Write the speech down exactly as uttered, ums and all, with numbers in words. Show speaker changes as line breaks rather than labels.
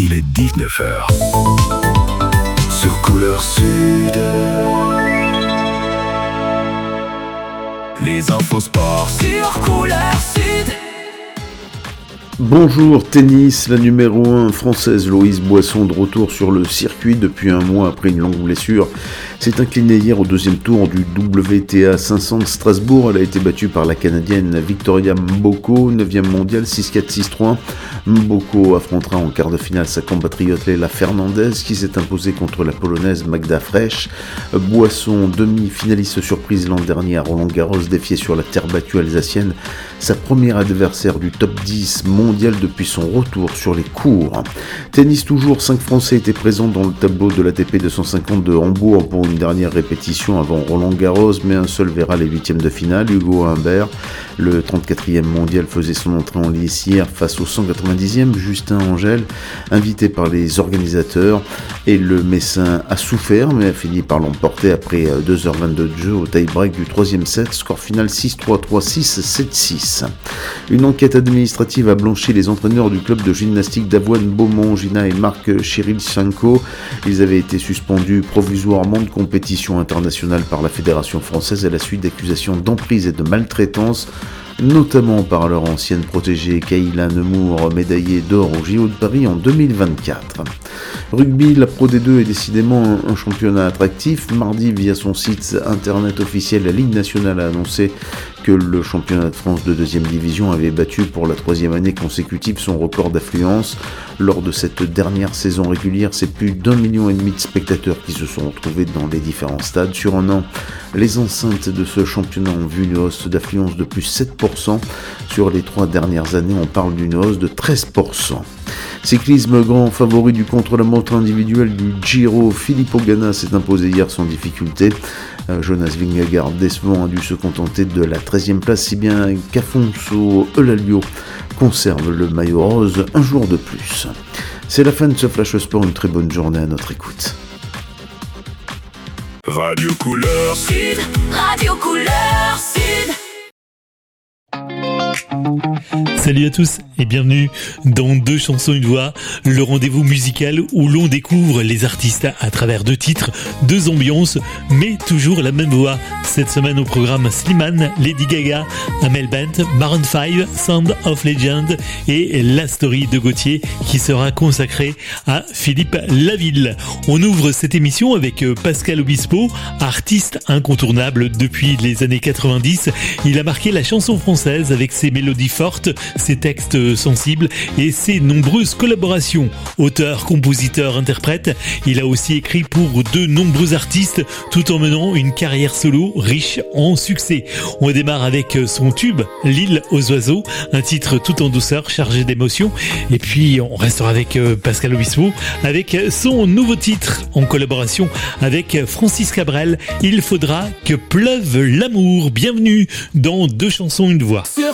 Il est dix-neuf heures. Sur Couleur Sud. Les infos sport sur Couleur Sud.
Bonjour, tennis, la numéro un française Loïse Boisson de retour sur le circuit depuis un mois après une longue blessure s'est inclinée hier au deuxième tour du W T A cinq cents de Strasbourg. Elle a été battue par la Canadienne Victoria Mboko, neuvième mondiale, six quatre six trois. Mboko affrontera en quart de finale sa compatriote Leila Fernandez qui s'est imposée contre la Polonaise Magda Frech. Boisson, demi-finaliste surprise l'an dernier à Roland-Garros, défiée sur la terre battue alsacienne, sa première adversaire du top dix mondial depuis son retour sur les courts. Tennis toujours, cinq Français étaient présents dans le tableau de l'A T P deux cent cinquante de Hambourg pour une dernière répétition avant Roland-Garros, mais un seul verra les huitièmes de finale. Hugo Humbert, le trente-quatrième mondial, faisait son entrée en lice hier face au cent quatre-vingt-dixième Justin Angel, invité par les organisateurs, et le Messin a souffert mais a fini par l'emporter après deux heures vingt-deux de jeu au tie-break du troisième set, score final six trois trois six sept six. Une enquête administrative a blanchi les entraîneurs du club de gymnastique d'Avoine Beaumont, Gina et Marc Chirilchenko. Ils avaient été suspendus provisoirement de compétition internationale par la Fédération française à la suite d'accusations d'emprise et de maltraitance, notamment par leur ancienne protégée Kayla Nemours, médaillée d'or au J O de Paris en deux mille vingt-quatre. Rugby, la Pro D deux est décidément un championnat attractif. Mardi, via son site internet officiel, la Ligue nationale a annoncé que le championnat de France de deuxième division avait battu pour la troisième année consécutive son record d'affluence. Lors de cette dernière saison régulière, c'est plus d'un million et demi de spectateurs qui se sont retrouvés dans les différents stades. Sur un an, les enceintes de ce championnat ont vu une hausse d'affluence de plus sept pour cent. Sur les trois dernières années, on parle d'une hausse de treize pour cent. Cyclisme, grand favori du contre-la-montre individuel du Giro, Filippo Ganna s'est imposé hier sans difficulté. Euh, Jonas Vingegaard, décevant, a dû se contenter de la treizième place, si bien qu'Afonso Eulalio conserve le maillot rose un jour de plus. C'est la fin de ce Flash Sport, une très bonne journée à notre écoute.
Radio Couleur Sud.
Radio Couleur Sud.
Salut à tous et bienvenue dans Deux chansons une voix, le rendez-vous musical où l'on découvre les artistes à travers deux titres, deux ambiances, mais toujours la même voix. Cette semaine au programme Slimane, Lady Gaga, Amel Bent, Maroon cinq, Sound of Legend et La Story de Gauthier qui sera consacrée à Philippe Laville. On ouvre cette émission avec Pascal Obispo, artiste incontournable depuis les années quatre-vingt-dix. Il a marqué la chanson française avec ses mélodies fortes, ses textes sensibles et ses nombreuses collaborations. Auteur, compositeur, interprète, il a aussi écrit pour de nombreux artistes tout en menant une carrière solo riche en succès. On démarre avec son tube L'île aux oiseaux, un titre tout en douceur, chargé d'émotions. Et puis on restera avec Pascal Obispo avec son nouveau titre en collaboration avec Francis Cabrel, Il faudra que pleuve l'amour. Bienvenue dans Deux chansons une voix.